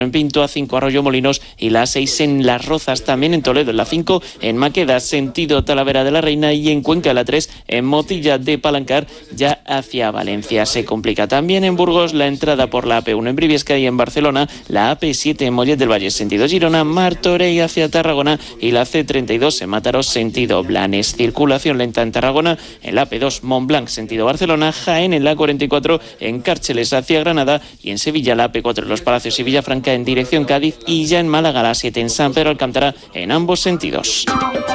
en Pinto, A5 Arroyomolinos y la A6 en Las Rozas, también en Toledo, en la 5 en Maqueda, sentido Talavera de la Reina, y en Cuenca la 3 en Motilla de Palancar, ya hacia Valencia. Se complica también en Burgos la entrada por la AP1 en Briviesca, y en Barcelona la AP7 en Mollet del Valle, sentido Girona, Martorell hacia Tarragona, y la C32 en Mataró, sentido Blanes. Circulación lenta en Tarragona, en la AP2 Montblanc, sentido Barcelona, Jaén en la 44 en Cárceles hacia Granada, y en Sevilla la AP4 en Los Palacios y Villafranca en dirección Cádiz, y ya en Málaga la 7 en San Pedro Alcántara en ambos sentidos.